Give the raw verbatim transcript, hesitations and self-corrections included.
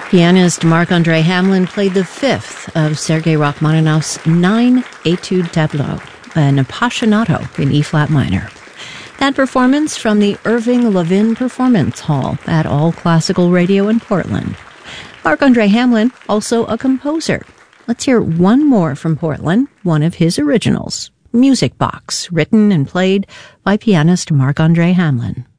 Pianist Marc-André Hamelin played the fifth of Sergei Rachmaninoff's nine Etude Tableaux, an Appassionato in E-flat minor. That performance from the Irving Levin Performance Hall at All Classical Radio in Portland. Marc-André Hamelin, also a composer. Let's hear one more from Portland, one of his originals, Music Box, written and played by pianist Marc-André Hamelin.